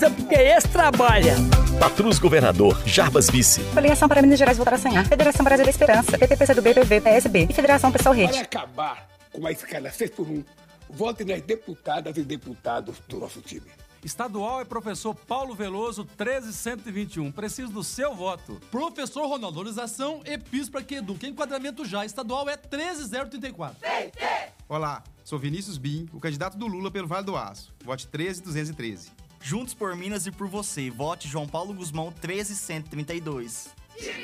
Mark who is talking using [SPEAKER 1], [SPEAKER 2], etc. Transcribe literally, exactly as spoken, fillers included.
[SPEAKER 1] Porque esse trabalha.
[SPEAKER 2] Patrus Governador, Jarbas Vice.
[SPEAKER 3] Coligação para Minas Gerais voltar a sonhar. Federação Brasil da Esperança. P T P C do B, P V, P S B. E Federação Pessoal Rede.
[SPEAKER 4] Para acabar com a escala seis por um, vote nas deputadas e deputados do nosso time.
[SPEAKER 5] Estadual é professor Paulo Veloso, treze cento e vinte e um. Preciso do seu voto.
[SPEAKER 6] Professor Ronaldo, valorização, EPIS para que eduque. Enquadramento já. Estadual é treze zero trinta e quatro.
[SPEAKER 7] Olá, sou Vinícius Bim, o candidato do Lula pelo Vale do Aço. Vote treze duzentos e treze.
[SPEAKER 8] Juntos por Minas e por você. Vote João Paulo Guzmão, treze cento e trinta e dois.